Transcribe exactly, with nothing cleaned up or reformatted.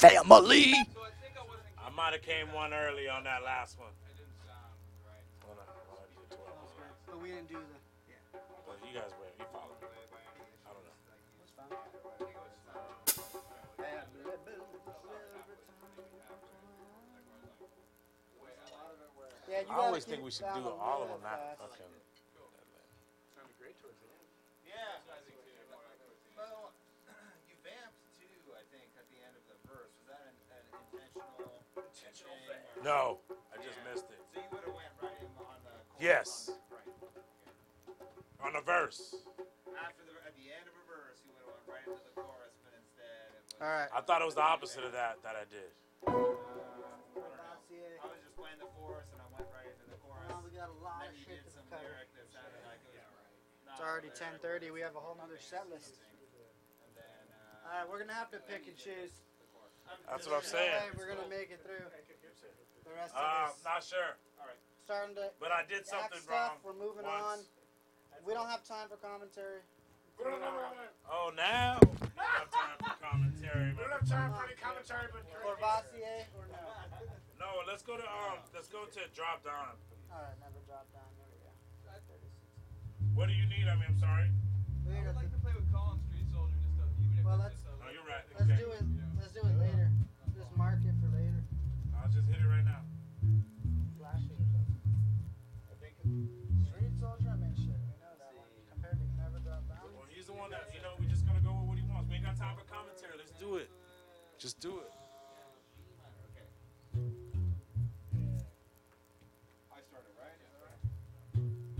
family. I might have came one early on that last one. Hold on, hold on, I did twelve. But we didn't do the. But you guys were, you followed me. I don't know. It's fine. Yeah, you I always think we should do all of them. Not fucking. Sounded great towards the end. Yeah. Well, you vamped too, I think, at the end of the verse. Was that an, an intentional? Intentional thing? No, I just missed it. So you would have went right in on the chorus. Yes. Right. On the verse. After the, at the end of a verse, you would have went right into the chorus, but instead it was. All right. I thought it was the opposite of that that I did. Uh, I don't know. I was just playing the chorus and I went right into the chorus. Well, we got a lot And of then you shit did to some cover. lyric that sounded like it was not It's already there, ten thirty. We have a whole nother set list. And then, uh, All right, we're gonna have to pick and choose. That's what I'm No saying. way we're gonna make it through the rest Uh, of this. not sure. Starting to But I did act something stuff. wrong. We're moving once. on. We don't have time for commentary. Oh, now? We have time for commentary. We don't have time for any commentary, but Corvassier or no? No, let's go to um, let's go to drop down. All right, never drop down. There we go. What do you need? I mean, I'm sorry. We I got would like the- to play with Colin Street Soldier and stuff, even if Well, it's let's- just a No, you're right. Let's Okay. do it. Let's do it later. Just mark it for later. I'll just hit it right now. Flash it or something. I think Street Soldier, I mean, shit. We know that one. Compared to Never Drop Down. Well, he's the one that, you know, we just gonna go with what he wants. We ain't got time for commentary. Let's do it. Just do it.